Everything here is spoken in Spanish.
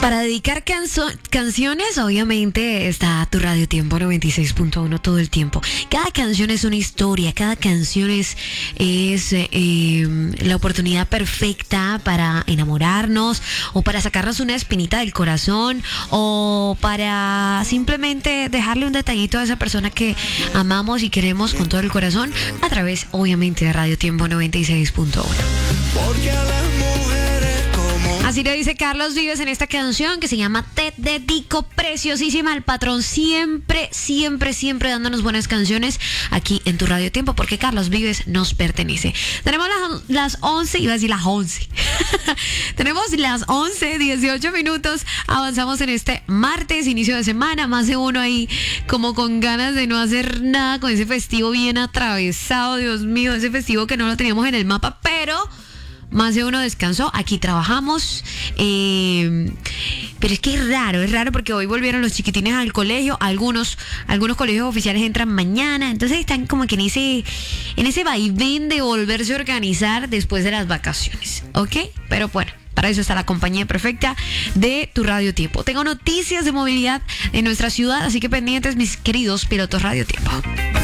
Para dedicar canciones, obviamente está tu Radio Tiempo 96.1 todo el tiempo. Cada canción es una historia, cada canción es la oportunidad perfecta para enamorarnos o para sacarnos una espinita del corazón o para simplemente dejarle un detallito a esa persona que amamos y queremos con todo el corazón a través, obviamente, de Radio Tiempo 96.1. Porque a las mujeres como... Así le dice Carlos Vives en esta canción que se llama Te Dedico, preciosísima. El patrón siempre dándonos buenas canciones aquí en tu Radio Tiempo, porque Carlos Vives nos pertenece. Tenemos las 11, iba a decir las 11. Tenemos las 11, 18 minutos. Avanzamos en este martes, inicio de semana. Más de uno ahí como con ganas de no hacer nada, con ese festivo bien atravesado. Dios mío, ese festivo que no lo teníamos en el mapa, pero... más de uno descansó, aquí trabajamos, pero es que es raro porque hoy volvieron los chiquitines al colegio, algunos colegios oficiales entran mañana, entonces están como que en ese vaivén de volverse a organizar después de las vacaciones, ¿ok? Pero bueno, para eso está la compañía perfecta de tu Radio Tiempo. Tengo noticias de movilidad en nuestra ciudad, así que pendientes mis queridos pilotos Radio Tiempo.